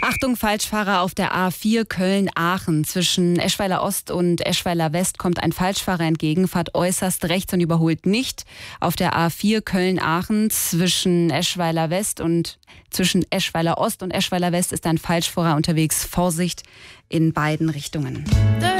Achtung, Falschfahrer auf der A4 Köln-Aachen. Zwischen Eschweiler Ost und Eschweiler West kommt ein Falschfahrer entgegen, fährt äußerst rechts und überholt nicht. Auf der A4 Köln-Aachen zwischen Eschweiler Ost und Eschweiler West ist ein Falschfahrer unterwegs. Vorsicht in beiden Richtungen.